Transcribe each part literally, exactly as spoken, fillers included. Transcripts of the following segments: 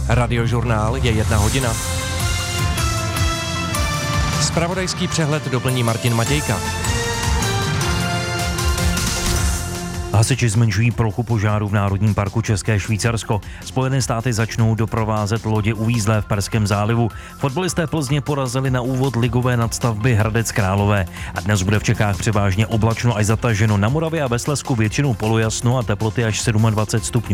Radiožurnál je jedna hodina. Zpravodajský přehled doplní Martin Matějka. Hasiči zmenšují plochu požáru v Národním parku České Švýcarsko. Spojené státy začnou doprovázet lodě uvízlé v Perském zálivu. Fotbalisté Plzně porazili na úvod ligové nadstavby Hradec Králové. A dnes bude v Čechách převážně oblačno až zataženo. Na Moravě a ve Slezsku většinou polojasno a teploty až dvacet sedm stupňů.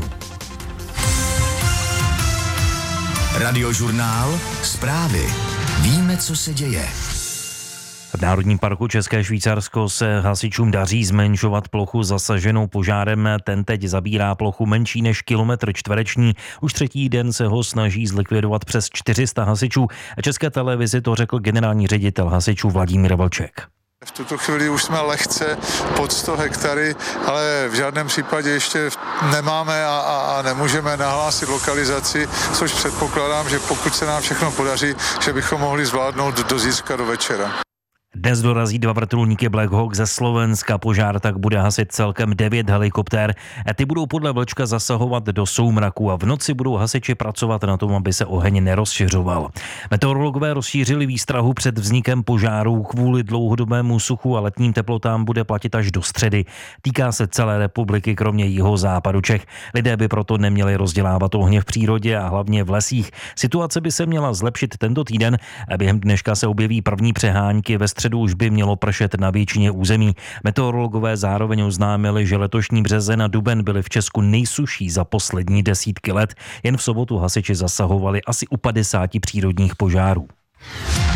Radiožurnál, zprávy. Víme, co se děje. V Národním parku České Švýcarsko se hasičům daří zmenšovat plochu zasaženou požárem. Ten teď zabírá plochu menší než kilometr čtvereční. Už třetí den se ho snaží zlikvidovat přes čtyři sta hasičů. České televizi to řekl generální ředitel hasičů Vladimír Vlček. V tuto chvíli už jsme lehce pod sto hektary, ale v žádném případě ještě nemáme a, a, a nemůžeme nahlásit lokalizaci, což předpokládám, že pokud se nám všechno podaří, že bychom mohli zvládnout do zítřka do večera. Dnes dorazí dva vrtulníky Black Hawk ze Slovenska. Požár tak bude hasit celkem devět helikoptér. Ty budou podle Vlčka zasahovat do soumraku a v noci budou hasiči pracovat na tom, aby se oheň nerozšiřoval. Meteorologové rozšířili výstrahu před vznikem požáru. Kvůli dlouhodobému suchu a letním teplotám bude platit až do středy. Týká se celé republiky, kromě jihozápadu Čech. Lidé by proto neměli rozdělávat ohně v přírodě a hlavně v lesích. Situace by se měla zlepšit tento týden. Během dneška se objeví první přehánky, ve středu už by mělo pršet na většině území. Meteorologové zároveň oznámili, že letošní březen a duben byly v Česku nejsušší za poslední desítky let. Jen v sobotu hasiči zasahovali asi u padesáti přírodních požárů.